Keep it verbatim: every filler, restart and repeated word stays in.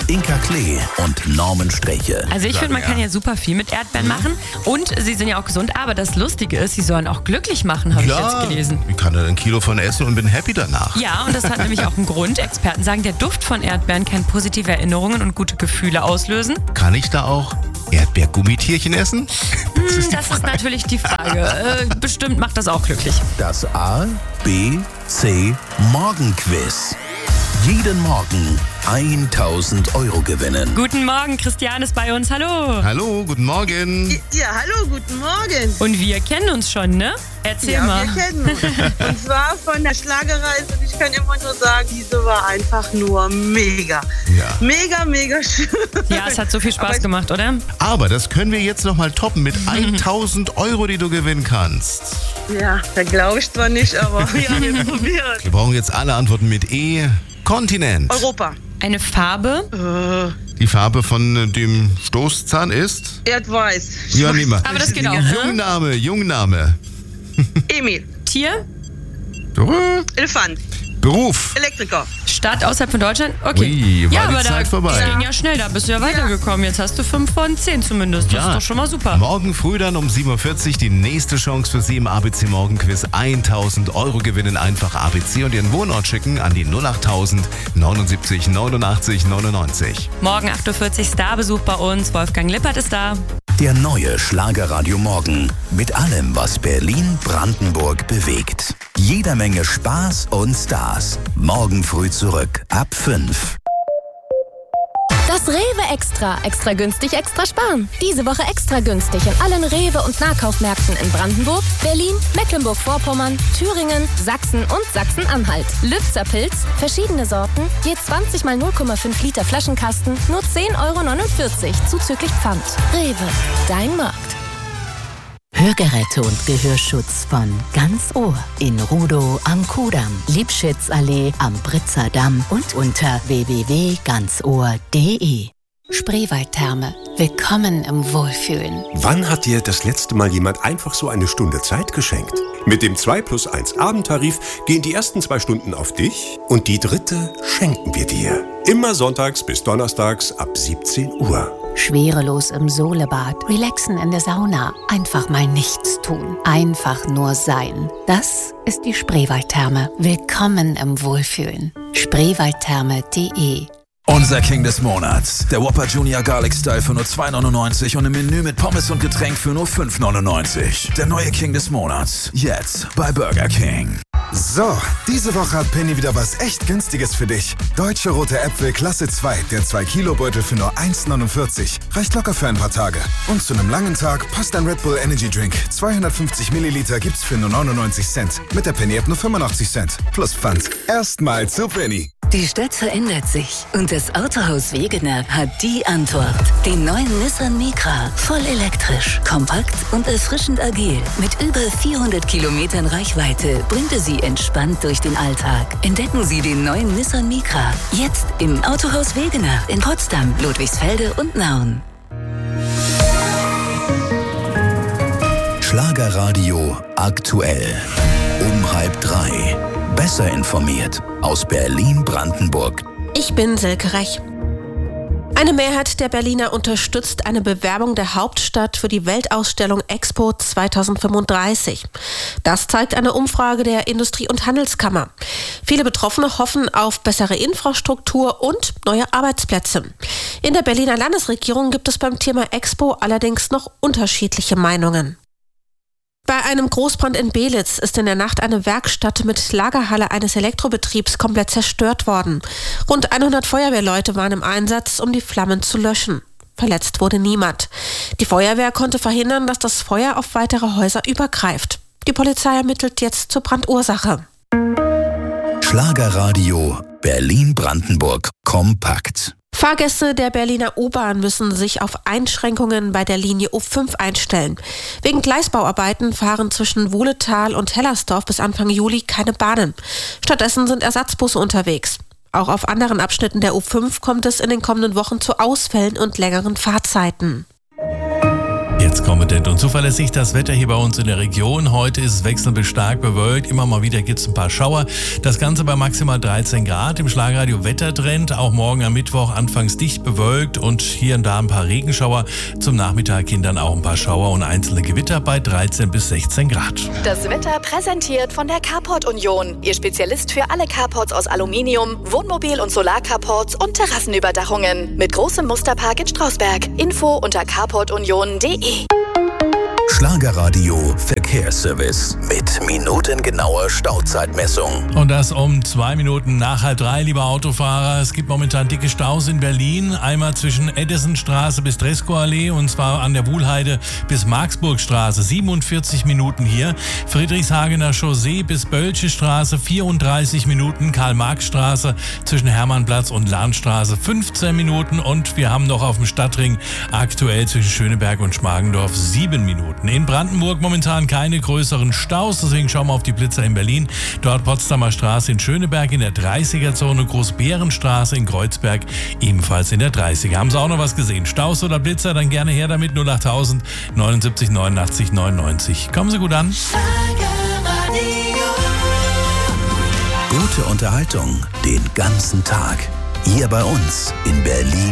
Inka Klee und Norman Streche. Also ich finde, man kann ja super viel mit Erdbeeren machen und sie sind ja auch gesund, aber das Lustige ist, sie sollen auch glücklich machen, habe ich jetzt gelesen. Ich kann da ein Kilo von essen und bin happy danach. Ja, und das hat nämlich auch einen Grund. Experten sagen, der Duft von Erdbeeren kann positive Erinnerungen und gute Gefühle auslösen. Kann ich da auch Erdbeergummitierchen essen? Das, hm, ist, das ist natürlich die Frage. Äh, bestimmt macht das auch glücklich. Das A, B, C Morgenquiz. Jeden Morgen tausend Euro gewinnen. Guten Morgen, Christian ist bei uns. Hallo. Hallo, guten Morgen. Ja, hallo, guten Morgen. Und wir kennen uns schon, ne? Erzähl ja, mal. wir kennen uns. Und zwar von der Schlagerreise. Und ich kann immer nur sagen, diese war einfach nur mega. Ja. Mega, mega schön. Ja, es hat so viel Spaß gemacht, oder? Aber das können wir jetzt nochmal toppen mit tausend Euro, die du gewinnen kannst. Ja, da glaube ich zwar nicht, aber wir haben es probiert. Wir brauchen jetzt alle Antworten mit E. Kontinent. Europa. Eine Farbe. Äh, Die Farbe von dem Stoßzahn ist? Erdweiß. Ja, nimm Aber das geht auch, ne? Jungname, Jungname. Emil. Tier. Elefant. Beruf. Elektriker. Stadt außerhalb von Deutschland? Okay. Ui, war ja, die aber Zeit da vorbei. Das ging ja schnell, da bist du ja weitergekommen. Jetzt hast du fünf von zehn zumindest. Das Ja. ist doch schon mal super. Morgen früh dann um sieben Uhr vierzig die nächste Chance für Sie im A B C Morgenquiz. tausend Euro gewinnen, einfach A B C und Ihren Wohnort schicken an die null achttausend neunundsiebzig neunundachtzig neunundneunzig. Morgen acht Uhr vierzig Starbesuch bei uns. Wolfgang Lippert ist da. Der neue Schlagerradio Morgen. Mit allem, was Berlin, Brandenburg bewegt. Jeder Menge Spaß und Stars. Morgen früh zurück ab fünf. Das Rewe Extra. Extra günstig, extra sparen. Diese Woche extra günstig in allen Rewe- und Nahkaufmärkten in Brandenburg, Berlin, Mecklenburg-Vorpommern, Thüringen, Sachsen und Sachsen-Anhalt. Lübzer Pilz, verschiedene Sorten, je zwanzig mal null Komma fünf Liter Flaschenkasten, nur zehn Euro neunundvierzig, zuzüglich Pfand. Rewe, dein Markt. Hörgeräte und Gehörschutz von Ganz Ohr in Rudow am Kudamm, Liebschitzallee am Britzer Damm und unter w w w punkt ganz ohr punkt d e. Spreewaldtherme. Willkommen im Wohlfühlen. Wann hat dir das letzte Mal jemand einfach so eine Stunde Zeit geschenkt? Mit dem zwei plus eins Abendtarif gehen die ersten zwei Stunden auf dich und die dritte schenken wir dir. Immer sonntags bis donnerstags ab siebzehn Uhr. Schwerelos im Solebad, relaxen in der Sauna, einfach mal nichts tun, einfach nur sein. Das ist die Spreewaldtherme. Willkommen im Wohlfühlen. Spreewaldtherme punkt d e. Unser King des Monats, der Whopper Junior Garlic Style für nur zwei neunundneunzig und im Menü mit Pommes und Getränk für nur fünf neunundneunzig. Der neue King des Monats, jetzt bei Burger King. So, diese Woche hat Penny wieder was echt Günstiges für dich. Deutsche rote Äpfel Klasse zwei, der zwei Kilo Beutel für nur eins neunundvierzig. Reicht locker für ein paar Tage. Und zu einem langen Tag passt ein Red Bull Energy Drink. zweihundertfünfzig Milliliter gibt's für nur neunundneunzig Cent. Mit der Penny App nur fünfundachtzig Cent. Plus Pfand. Erstmal zu Penny. Die Stadt verändert sich und das Autohaus Wegener hat die Antwort. Den neuen Nissan Micra. Voll elektrisch, kompakt und erfrischend agil. Mit über vierhundert Kilometern Reichweite bringt er Sie entspannt durch den Alltag. Entdecken Sie den neuen Nissan Micra. Jetzt im Autohaus Wegener in Potsdam, Ludwigsfelde und Nauen. Schlagerradio aktuell. Um halb drei. Besser informiert aus Berlin-Brandenburg. Ich bin Silke Rech. Eine Mehrheit der Berliner unterstützt eine Bewerbung der Hauptstadt für die Weltausstellung Expo zweitausendfünfunddreißig. Das zeigt eine Umfrage der Industrie- und Handelskammer. Viele Betroffene hoffen auf bessere Infrastruktur und neue Arbeitsplätze. In der Berliner Landesregierung gibt es beim Thema Expo allerdings noch unterschiedliche Meinungen. Bei einem Großbrand in Belitz ist in der Nacht eine Werkstatt mit Lagerhalle eines Elektrobetriebs komplett zerstört worden. Rund hundert Feuerwehrleute waren im Einsatz, um die Flammen zu löschen. Verletzt wurde niemand. Die Feuerwehr konnte verhindern, dass das Feuer auf weitere Häuser übergreift. Die Polizei ermittelt jetzt zur Brandursache. Schlagerradio Berlin-Brandenburg kompakt. Fahrgäste der Berliner U-Bahn müssen sich auf Einschränkungen bei der Linie U fünf einstellen. Wegen Gleisbauarbeiten fahren zwischen Wohletal und Hellersdorf bis Anfang Juli keine Bahnen. Stattdessen sind Ersatzbusse unterwegs. Auch auf anderen Abschnitten der U fünf kommt es in den kommenden Wochen zu Ausfällen und längeren Fahrzeiten. Jetzt ortskompetent und zuverlässig das Wetter hier bei uns in der Region. Heute ist es wechselnd bis stark bewölkt. Immer mal wieder gibt es ein paar Schauer. Das Ganze bei maximal dreizehn Grad. Im Schlagerradio Wettertrend. Auch morgen am Mittwoch anfangs dicht bewölkt und hier und da ein paar Regenschauer. Zum Nachmittag hin dann auch ein paar Schauer und einzelne Gewitter bei dreizehn bis sechzehn Grad. Das Wetter präsentiert von der Carport Union. Ihr Spezialist für alle Carports aus Aluminium, Wohnmobil- und Solarcarports und Terrassenüberdachungen. Mit großem Musterpark in Strausberg. Info unter carport union punkt de. Schlagerradio Verkehrsservice mit minutengenauer Stauzeitmessung. Und das um zwei Minuten nach halb drei, liebe Autofahrer. Es gibt momentan dicke Staus in Berlin. Einmal zwischen Edisonstraße bis Dreskoallee und zwar an der Wuhlheide bis Marksburgstraße. siebenundvierzig Minuten hier. Friedrichshagener Chaussee bis Bölsche Straße vierunddreißig Minuten. Karl-Marx-Straße zwischen Hermannplatz und Lahnstraße fünfzehn Minuten. Und wir haben noch auf dem Stadtring aktuell zwischen Schöneberg und Schmargendorf sieben Minuten. In Brandenburg momentan keine größeren Staus, deswegen schauen wir auf die Blitzer in Berlin. Dort Potsdamer Straße in Schöneberg in der dreißiger-Zone, Großbärenstraße in Kreuzberg ebenfalls in der dreißiger. Haben Sie auch noch was gesehen? Staus oder Blitzer? Dann gerne her damit null achttausend neunundsiebzig neunundachtzig neunundneunzig. Kommen Sie gut an. Gute Unterhaltung den ganzen Tag. Hier bei uns in Berlin.